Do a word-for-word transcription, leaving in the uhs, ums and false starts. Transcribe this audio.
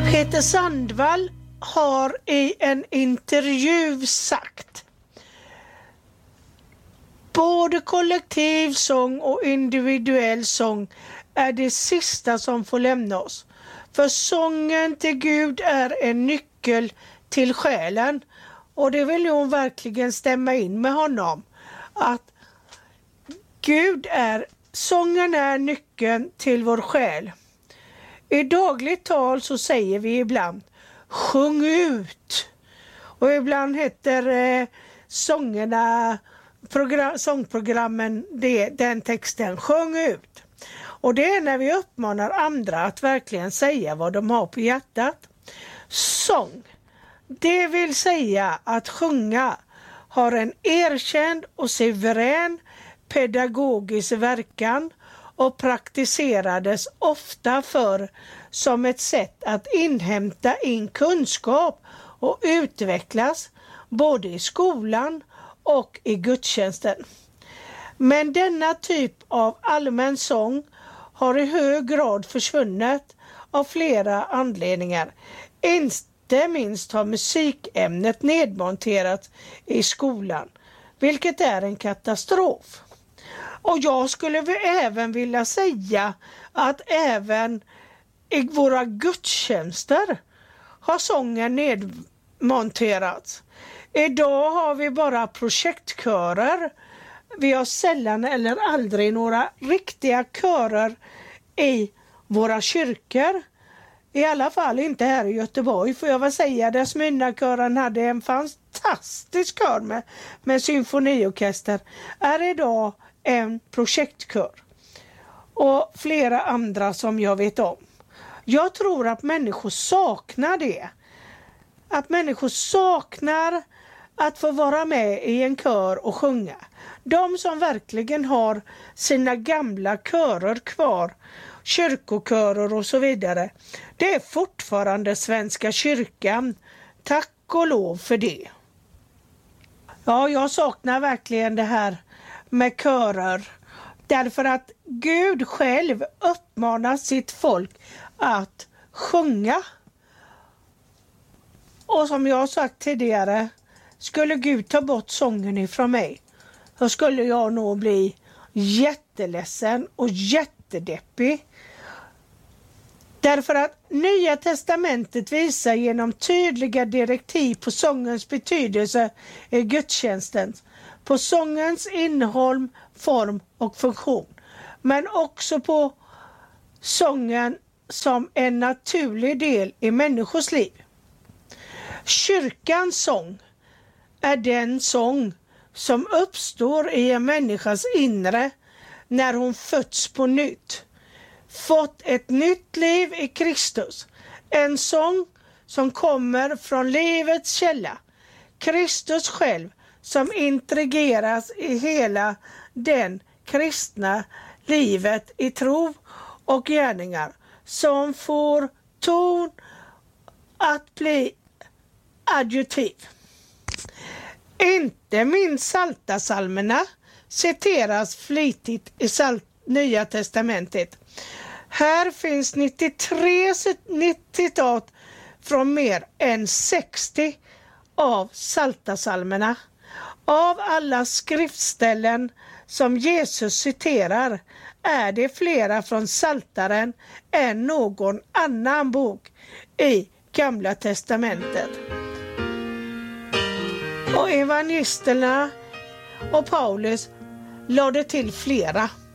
Peter Sandvall har i en intervju sagt: både kollektiv sång och individuell sång är det sista som får lämna oss. För sången till Gud är en nyckel till själen. Och det vill jag verkligen stämma in med honom. Att Gud är, sången är nyckeln till vår själ. I dagligt tal så säger vi ibland sjung ut. Och ibland heter eh, sångerna, program, sångprogrammen det, den texten sjung ut. Och det är när vi uppmanar andra att verkligen säga vad de har på hjärtat. Sång, det vill säga att sjunga, har en erkänd och suverän pedagogisk verkan och praktiserades ofta för som ett sätt att inhämta in kunskap och utvecklas både i skolan och i gudstjänsten. Men denna typ av allmän sång har i hög grad försvunnit av flera anledningar. Inte minst har musikämnet nedmonterats i skolan, vilket är en katastrof. Och jag skulle även vilja säga att även i våra gudstjänster har sången nedmonterats. Idag har vi bara projektkörer. Vi har sällan eller aldrig några riktiga körer i våra kyrkor. I alla fall inte här i Göteborg, får jag väl säga, där Smyrnakören hade en fantastisk kör med, med symfoniorkester, är idag en projektkör. Och flera andra som jag vet om. Jag tror att människor saknar det. Att människor saknar att få vara med i en kör och sjunga. De som verkligen har sina gamla körer kvar, kyrkokörer och så vidare, det är fortfarande Svenska kyrkan. Tack och lov för det. Ja, jag saknar verkligen det här med körer. Därför att Gud själv uppmanar sitt folk att sjunga. Och som jag sagt tidigare, skulle Gud ta bort sången ifrån mig, så skulle jag nog bli jätteledsen och jättedeppig. Därför att Nya testamentet visar genom tydliga direktiv på sångens betydelse i gudstjänsten, på sångens innehåll, form och funktion, men också på sången som en naturlig del i människors liv. Kyrkans sång är den sång som uppstår i en människas inre när hon föds på nytt, fått ett nytt liv i Kristus. En sång som kommer från livets källa, Kristus själv, som integreras i hela den kristna livet i tro och gärningar, som får ton att bli adjektiv. Inte minst Psaltarpsalmerna citeras flitigt i Nya testamentet. Här finns nittiotre citat från mer än sextio av Psaltarpsalmerna. Av alla skriftställen som Jesus citerar är det flera från Psaltaren än någon annan bok i Gamla testamentet. Och evangelisterna och Paulus lade till flera.